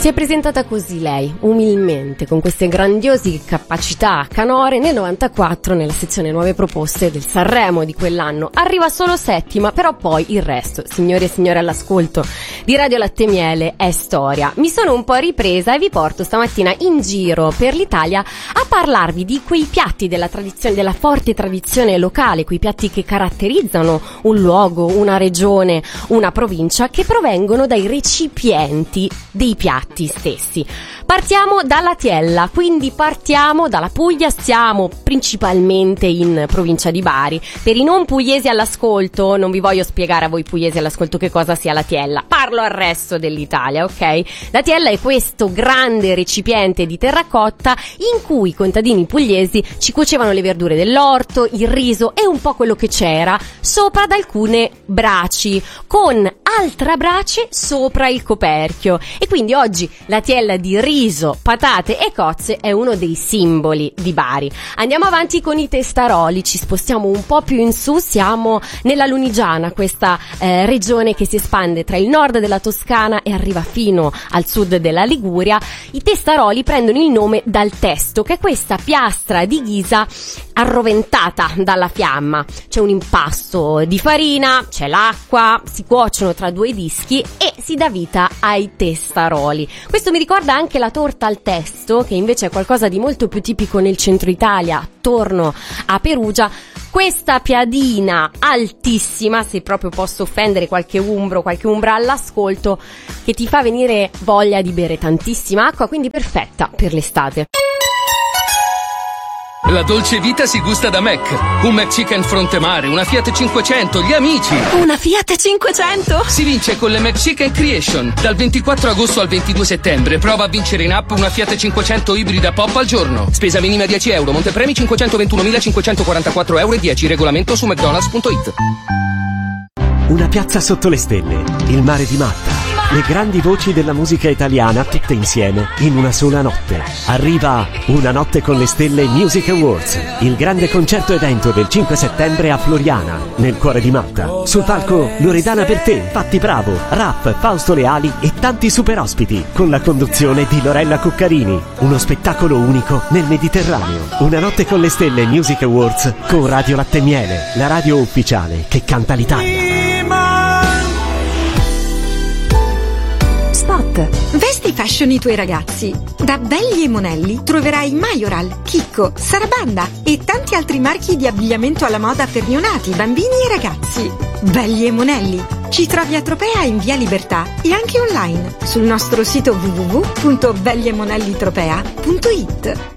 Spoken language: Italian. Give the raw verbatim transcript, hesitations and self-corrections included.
Si è presentata così lei, umilmente, con queste grandiose capacità canore nel novantaquattro nella sezione Nuove Proposte del Sanremo di quell'anno. Arriva solo settima, però poi il resto, signore e signore all'ascolto di Radio Latte Miele, è storia. Mi sono un po' ripresa e vi porto stamattina in giro per l'Italia a parlarvi di quei piatti della tradizione, della forte tradizione locale, quei piatti che caratterizzano un luogo, una regione, una provincia, che provengono dai recipienti dei piatti stessi. Partiamo dalla Tiella, quindi partiamo dalla Puglia, stiamo principalmente in provincia di Bari. Per i non pugliesi all'ascolto, non vi voglio spiegare a voi pugliesi all'ascolto che cosa sia la Tiella, parlo al resto dell'Italia, ok? La Tiella è questo grande recipiente di terracotta in cui i contadini pugliesi ci cuocevano le verdure dell'orto, il riso e un po' quello che c'era sopra ad alcune braci, con altra brace sopra il coperchio. E quindi oggi la Tiella di riso, patate e cozze è uno dei simboli di Bari. Andiamo avanti con i testaroli, ci spostiamo un po' più in su, siamo nella Lunigiana, questa eh, regione che si espande tra il nord della Toscana e arriva fino al sud della Liguria. I testaroli prendono il nome dal testo, che è questa piastra di ghisa arroventata dalla fiamma. C'è un impasto di farina, c'è l'acqua, si cuociono tra due dischi e si dà vita ai testaroli. Questo mi ricorda anche la torta al testo, che invece è qualcosa di molto più tipico nel centro Italia, attorno a Perugia. Questa piadina altissima, se proprio posso offendere qualche umbro, qualche umbra all'ascolto, che ti fa venire voglia di bere tantissima acqua, quindi perfetta per l'estate. La dolce vita si gusta da Mac. Un McChicken Frontemare, una Fiat cinquecento, gli amici. Una Fiat cinquecento? Si vince con le McChicken Creation. Dal ventiquattro agosto al ventidue settembre prova a vincere in app una Fiat cinquecento ibrida pop al giorno. Spesa minima dieci euro, montepremi cinquecentoventunomilacinquecentoquarantaquattro euro e dieci. Regolamento su mcdonalds punto it. Una piazza sotto le stelle, il mare di Matta, le grandi voci della musica italiana tutte insieme in una sola notte. Arriva Una notte con le stelle Music Awards, il grande concerto evento del cinque settembre a Floriana, nel cuore di Matta. Sul palco Loredana Bertè, Patti Bravo, Raff, Fausto Leali e tanti super ospiti, con la conduzione di Lorella Cuccarini. Uno spettacolo unico nel Mediterraneo. Una notte con le stelle Music Awards con Radio Latte Miele, la radio ufficiale che canta l'Italia. Spot. Vesti fashion i tuoi ragazzi. Da Belli e Monelli troverai Majoral, Chicco, Sarabanda e tanti altri marchi di abbigliamento alla moda per neonati, bambini e ragazzi. Belli e Monelli. Ci trovi a Tropea in via Libertà e anche online sul nostro sito w w w punto belli e monelli tropea punto it.